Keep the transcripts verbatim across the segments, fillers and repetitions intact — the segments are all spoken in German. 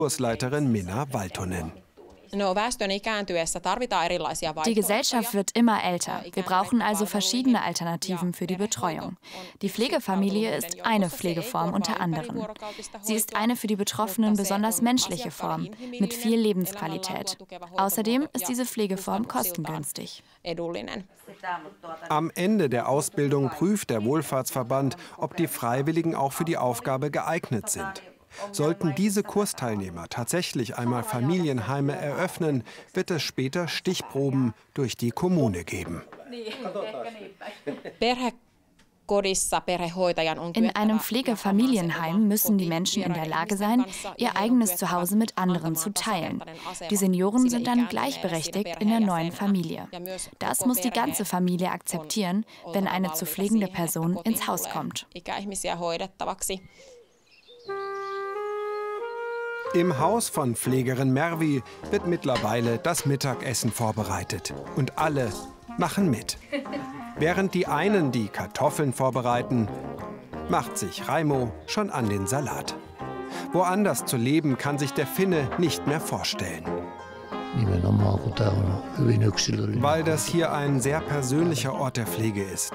Kursleiterin Minna Valtonen. Die Gesellschaft wird immer älter. Wir brauchen also verschiedene Alternativen für die Betreuung. Die Pflegefamilie ist eine Pflegeform unter anderem. Sie ist eine für die Betroffenen besonders menschliche Form mit viel Lebensqualität. Außerdem ist diese Pflegeform kostengünstig. Am Ende der Ausbildung prüft der Wohlfahrtsverband, ob die Freiwilligen auch für die Aufgabe geeignet sind. Sollten diese Kursteilnehmer tatsächlich einmal Familienheime eröffnen, wird es später Stichproben durch die Kommune geben. In einem Pflegefamilienheim müssen die Menschen in der Lage sein, ihr eigenes Zuhause mit anderen zu teilen. Die Senioren sind dann gleichberechtigt in der neuen Familie. Das muss die ganze Familie akzeptieren, wenn eine zu pflegende Person ins Haus kommt. Im Haus von Pflegerin Mervi wird mittlerweile das Mittagessen vorbereitet. Und alle machen mit. Während die einen die Kartoffeln vorbereiten, macht sich Raimo schon an den Salat. Woanders zu leben kann sich der Finne nicht mehr vorstellen. Weil das hier ein sehr persönlicher Ort der Pflege ist.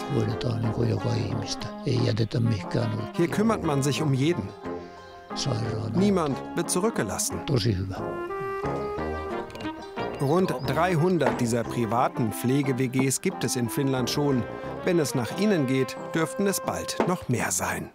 Hier kümmert man sich um jeden. Niemand wird zurückgelassen. Rund dreihundert dieser privaten Pflege-W Gs gibt es in Finnland schon. Wenn es nach ihnen geht, dürften es bald noch mehr sein.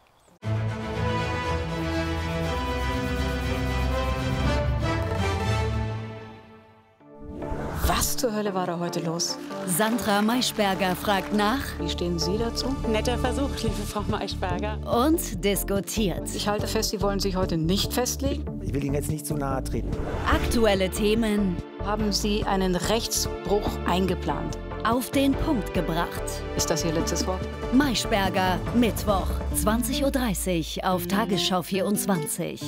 Was zur Hölle war da heute los? Sandra Maischberger fragt nach. Wie stehen Sie dazu? Netter Versuch, liebe Frau Maischberger. Und diskutiert. Ich halte fest, Sie wollen sich heute nicht festlegen. Ich will Ihnen jetzt nicht zu nahe treten. Aktuelle Themen. Haben Sie einen Rechtsbruch eingeplant? Auf den Punkt gebracht. Ist das Ihr letztes Wort? Maischberger, Mittwoch, zwanzig Uhr dreißig auf Tagesschau vierundzwanzig.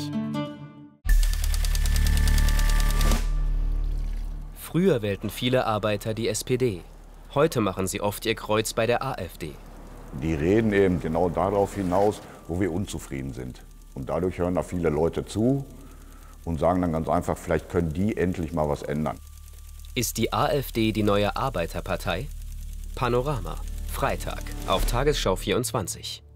Früher wählten viele Arbeiter die S P D. Heute machen sie oft ihr Kreuz bei der AfD. Die reden eben genau darauf hinaus, wo wir unzufrieden sind. Und dadurch hören da viele Leute zu und sagen dann ganz einfach, vielleicht können die endlich mal was ändern. Ist die AfD die neue Arbeiterpartei? Panorama, Freitag auf Tagesschau vierundzwanzig.